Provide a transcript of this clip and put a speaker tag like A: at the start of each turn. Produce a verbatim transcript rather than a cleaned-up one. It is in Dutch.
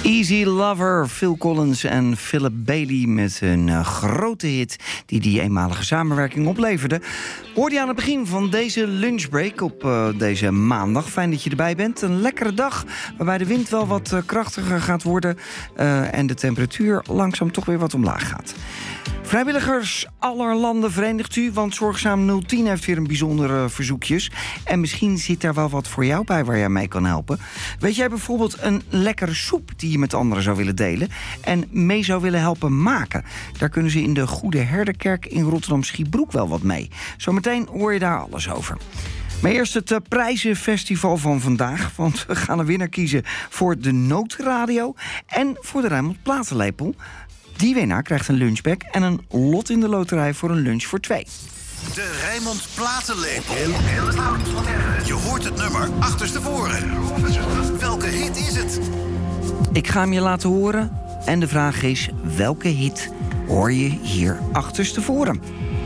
A: Easy Lover, Phil Collins en Philip Bailey met een uh, grote hit die die eenmalige samenwerking opleverde. Hoorde je aan het begin van deze lunchbreak op uh, deze maandag. Fijn dat je erbij bent. Een lekkere dag waarbij de wind wel wat uh, krachtiger gaat worden uh, en de temperatuur langzaam toch weer wat omlaag gaat. Vrijwilligers aller landen verenigt u, want Zorgzaam nul tien heeft weer een bijzondere verzoekjes. En misschien zit daar wel wat voor jou bij waar jij mee kan helpen. Weet jij bijvoorbeeld een lekkere soep die je met anderen zou willen delen en mee zou willen helpen maken? Daar kunnen ze in de Goede Herderkerk in Rotterdam-Schiebroek wel wat mee. Zometeen hoor je daar alles over. Maar eerst het uh, prijzenfestival van vandaag. Want we gaan een winnaar kiezen voor de Noodradio en voor de Rijnmond Platenlepel. Die winnaar krijgt een lunchbag en een lot in de loterij voor een lunch voor twee.
B: De Rijnmond Platenlepel. Je hoort het nummer achterstevoren. Welke hit is het?
A: Ik ga hem je laten horen. En de vraag is, welke hit hoor je hier achterstevoren?